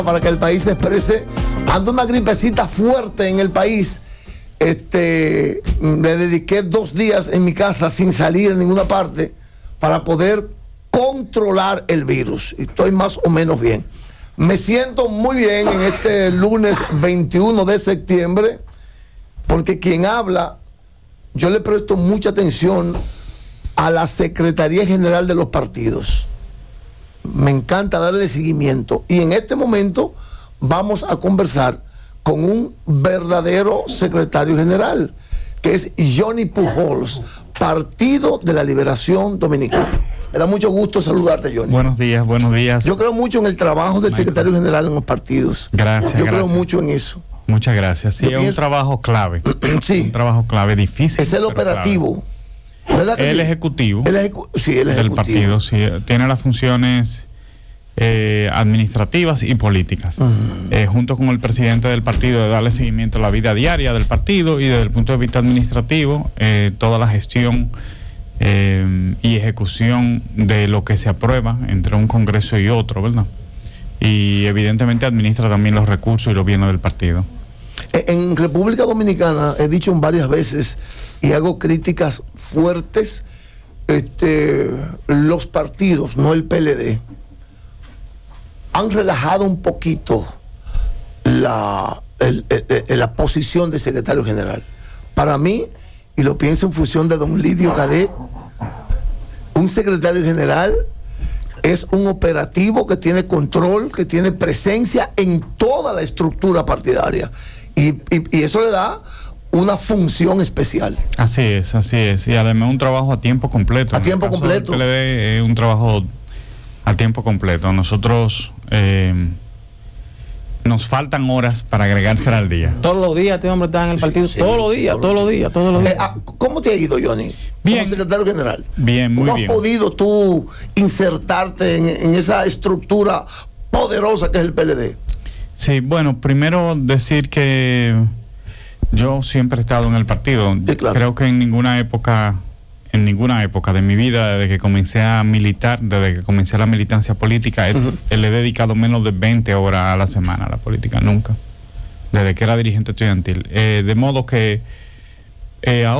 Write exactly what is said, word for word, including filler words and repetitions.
para que el país se exprese. Ando una gripecita fuerte en el país. Este, le dediqué dos días en mi casa sin salir a ninguna parte para poder controlar el virus. Y estoy más o menos bien. Me siento muy bien en este lunes veintiuno de septiembre, porque quien habla, yo le presto mucha atención a la Secretaría General de los partidos. Me encanta darle seguimiento. Y en este momento vamos a conversar con un verdadero secretario general, que es Johnny Pujols, Partido de la Liberación Dominicana. Me da mucho gusto saludarte, Johnny. Buenos días, buenos días. Yo creo mucho en el trabajo del Michael. secretario general en los partidos. Gracias. Yo gracias. creo mucho en eso. Muchas gracias. Sí, Yo es pienso... un trabajo clave. Sí. Un trabajo clave, difícil. Es el operativo. ¿Verdad que el sí? ejecutivo. El ejecu... Sí, el del ejecutivo. partido. Sí, tiene las funciones eh, administrativas y políticas. Uh-huh. eh, junto con el presidente del partido, de darle seguimiento a la vida diaria del partido y desde el punto de vista administrativo, eh, toda la gestión eh, y ejecución de lo que se aprueba entre un congreso y otro, ¿verdad? Y evidentemente administra también los recursos y los bienes del partido. En República Dominicana he dicho varias veces y hago críticas fuertes, este, los partidos, no el P L D, han relajado un poquito la, el, el, el, la posición de secretario general. Para mí, y lo pienso en función de don Lidio Cadet, un secretario general es un operativo que tiene control, que tiene presencia en toda la estructura partidaria. Y, y, y eso le da una función especial. Así es, así es. Y además un trabajo a tiempo completo. A tiempo completo. El P L D es un trabajo a tiempo completo. Nosotros eh, nos faltan horas para agregársela al día. Todos los días este hombre está en el partido. Sí, todos sí, los días, todos los días, todos los días. Eh, ¿Cómo te ha ido, Johnny? Bien. Como secretario general. Bien, muy bien. ¿Cómo bien. has podido tú insertarte en, en esa estructura poderosa que es el P L D? Sí, bueno, primero decir que yo siempre he estado en el partido. Sí, claro. Creo que en ninguna época, en ninguna época de mi vida, desde que comencé a militar, desde que comencé la militancia política, uh-huh. he, le he dedicado menos de veinte horas a la semana a la política, nunca. Desde que era dirigente estudiantil. Eh, de modo que eh, ahora